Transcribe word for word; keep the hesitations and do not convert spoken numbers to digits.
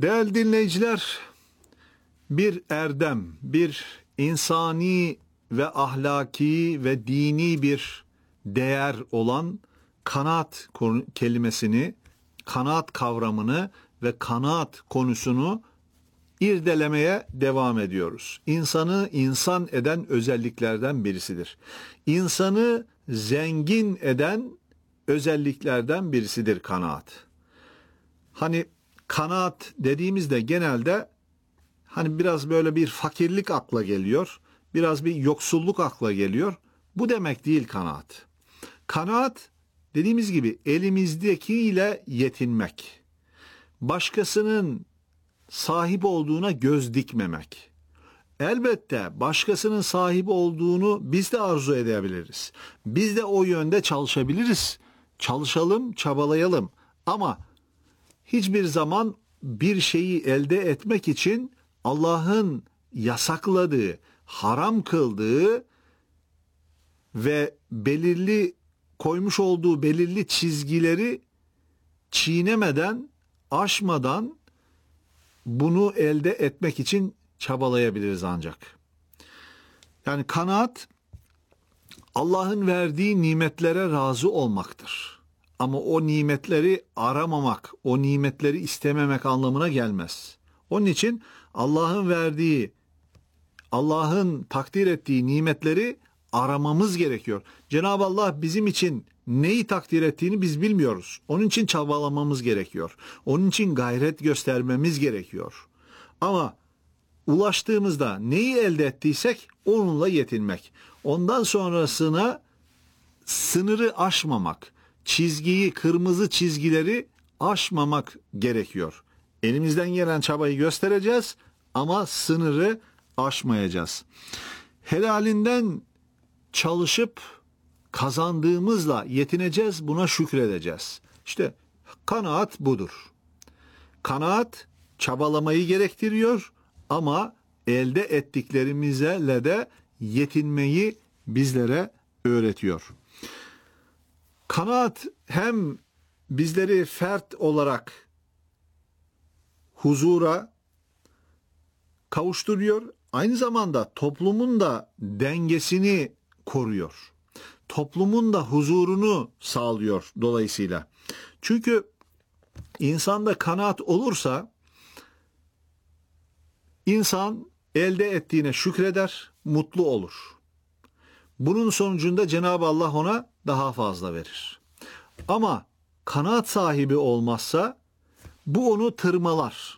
Değerli dinleyiciler, bir erdem, bir insani ve ahlaki ve dini bir değer olan kanaat kelimesini, kanaat kavramını ve kanaat konusunu irdelemeye devam ediyoruz. İnsanı insan eden özelliklerden birisidir. İnsanı zengin eden özelliklerden birisidir kanaat. Hani kanaat dediğimizde genelde hani biraz böyle bir fakirlik akla geliyor, biraz bir yoksulluk akla geliyor. Bu demek değil kanaat. Kanaat dediğimiz gibi elimizdekiyle yetinmek. Başkasının sahip olduğuna göz dikmemek. Elbette başkasının sahip olduğunu biz de arzu edebiliriz. Biz de o yönde çalışabiliriz. Çalışalım, çabalayalım. Ama hiçbir zaman bir şeyi elde etmek için Allah'ın yasakladığı, haram kıldığı ve belirli koymuş olduğu belirli çizgileri çiğnemeden, aşmadan bunu elde etmek için çabalayabiliriz ancak. Yani kanaat Allah'ın verdiği nimetlere razı olmaktır. Ama o nimetleri aramamak, o nimetleri istememek anlamına gelmez. Onun için Allah'ın verdiği, Allah'ın takdir ettiği nimetleri aramamız gerekiyor. Cenab-ı Allah bizim için neyi takdir ettiğini biz bilmiyoruz. Onun için çabalamamız gerekiyor. Onun için gayret göstermemiz gerekiyor. Ama ulaştığımızda neyi elde ettiysek onunla yetinmek. Ondan sonrasına sınırı aşmamak, çizgiyi, kırmızı çizgileri aşmamak gerekiyor. Elimizden gelen çabayı göstereceğiz ama sınırı aşmayacağız. Helalinden çalışıp kazandığımızla yetineceğiz, buna şükredeceğiz. İşte kanaat budur. Kanaat çabalamayı gerektiriyor ama elde ettiklerimizle de yetinmeyi bizlere öğretiyor. Kanaat hem bizleri fert olarak huzura kavuşturuyor, aynı zamanda toplumun da dengesini koruyor. Toplumun da huzurunu sağlıyor dolayısıyla. Çünkü insanda kanaat olursa insan elde ettiğine şükreder, mutlu olur. Bunun sonucunda Cenab-ı Allah ona daha fazla verir. Ama kanaat sahibi olmazsa bu onu tırmalar.